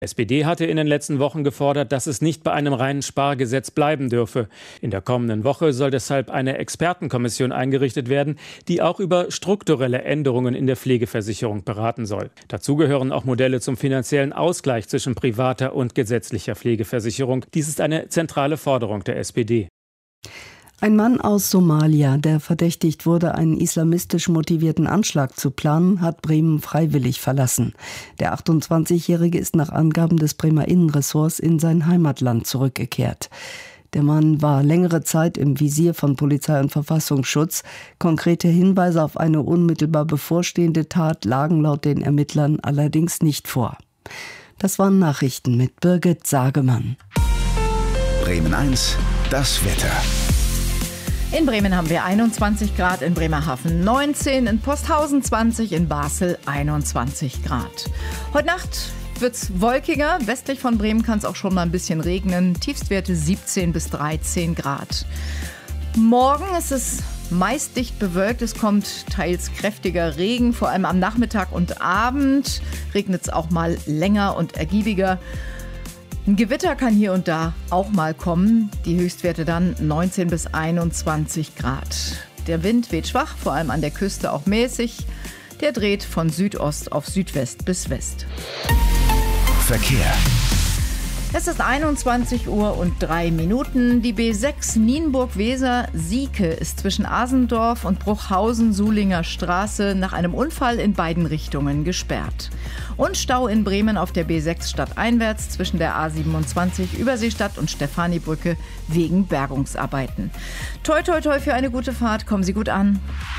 SPD hatte in den letzten Wochen gefordert, dass es nicht bei einem reinen Spargesetz bleiben dürfe. In der kommenden Woche soll deshalb eine Expertenkommission eingerichtet werden, die auch über strukturelle Änderungen in der Pflegeversicherung beraten soll. Dazu gehören auch Modelle zum finanziellen Ausgleich zwischen privater und gesetzlicher Pflegeversicherung. Dies ist eine zentrale Forderung der SPD. Ein Mann aus Somalia, der verdächtigt wurde, einen islamistisch motivierten Anschlag zu planen, hat Bremen freiwillig verlassen. Der 28-Jährige ist nach Angaben des Bremer Innenressorts in sein Heimatland zurückgekehrt. Der Mann war längere Zeit im Visier von Polizei und Verfassungsschutz. Konkrete Hinweise auf eine unmittelbar bevorstehende Tat lagen laut den Ermittlern allerdings nicht vor. Das waren Nachrichten mit Birgit Sagemann. Bremen 1, das Wetter. In Bremen haben wir 21 Grad, in Bremerhaven 19, in Posthausen 20, in Basel 21 Grad. Heute Nacht wird's wolkiger. Westlich von Bremen kann es auch schon mal ein bisschen regnen. Tiefstwerte 17 bis 13 Grad. Morgen ist es meist dicht bewölkt. Es kommt teils kräftiger Regen. Vor allem am Nachmittag und Abend regnet es auch mal länger und ergiebiger. Ein Gewitter kann hier und da auch mal kommen. Die Höchstwerte dann 19 bis 21 Grad. Der Wind weht schwach, vor allem an der Küste auch mäßig. Der dreht von Südost auf Südwest bis West. Verkehr. Es ist 21 Uhr und 3 Minuten. Die B6 Nienburg-Weser-Sieke ist zwischen Asendorf und Bruchhausen-Sulinger Straße nach einem Unfall in beiden Richtungen gesperrt. Und Stau in Bremen auf der B6 stadteinwärts zwischen der A27 Überseestadt und Stephaniebrücke wegen Bergungsarbeiten. Toi, toi, toi für eine gute Fahrt. Kommen Sie gut an.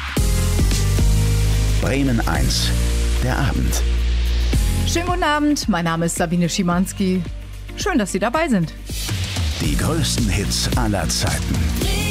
Bremen 1, der Abend. Schönen guten Abend. Mein Name ist Sabine Schimanski. Schön, dass Sie dabei sind. Die größten Hits aller Zeiten.